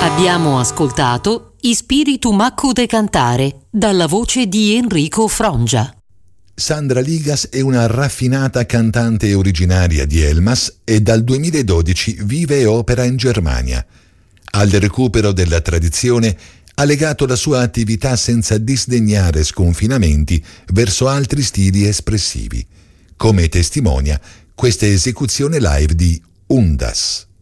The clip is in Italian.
Abbiamo ascoltato Ispiritu Maccu de Cantare dalla voce di Enrico Frongia. Sandra Ligas è una raffinata cantante originaria di Elmas e dal 2012 vive e opera in Germania. Al recupero della tradizione ha legato la sua attività senza disdegnare sconfinamenti verso altri stili espressivi. Come testimonia questa esecuzione live di Undas.